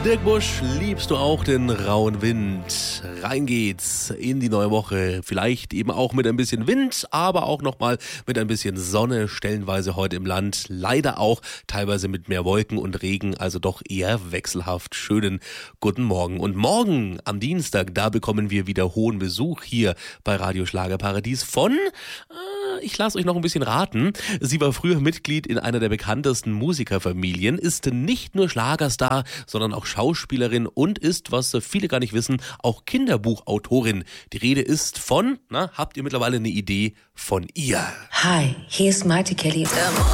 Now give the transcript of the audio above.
Dirk Busch, liebst du auch den rauen Wind? Rein geht's in die neue Woche. Vielleicht eben auch mit ein bisschen Wind, aber auch nochmal mit ein bisschen Sonne, stellenweise heute im Land. Leider auch teilweise mit mehr Wolken und Regen, also doch eher wechselhaft. Schönen guten Morgen. Und morgen am Dienstag, da bekommen wir wieder hohen Besuch hier bei Radio Schlagerparadies von... Ich lasse euch noch ein bisschen raten. Sie war früher Mitglied in einer der bekanntesten Musikerfamilien, ist nicht nur Schlagerstar, sondern auch Schauspielerin und ist, was viele gar nicht wissen, auch Kinderbuchautorin. Die Rede ist von, habt ihr mittlerweile eine Idee von ihr? Hi, hier ist Marty Kelly.